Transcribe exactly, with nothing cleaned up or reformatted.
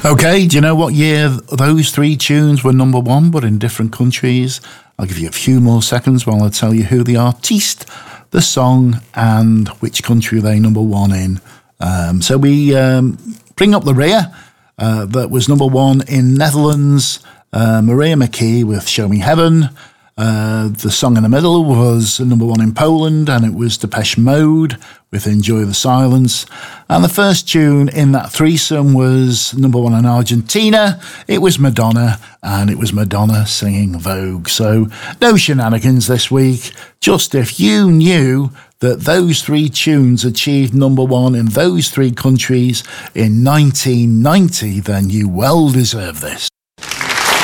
Okay, do you know what year those three tunes were number one, but in different countries? I'll give you a few more seconds while I tell you who the artiste, the song, and which country they number one in. Um, so we um, bring up the rear. Uh, that was number one in Netherlands, uh, Maria McKee with Show Me Heaven. Uh, the song in the middle was number one in Poland, and it was Depeche Mode with Enjoy the Silence. And the first tune in that threesome was number one in Argentina. It was Madonna, and it was Madonna singing Vogue. So no shenanigans this week. Just if you knew that those three tunes achieved number one in those three countries in nineteen ninety, then you well deserve this.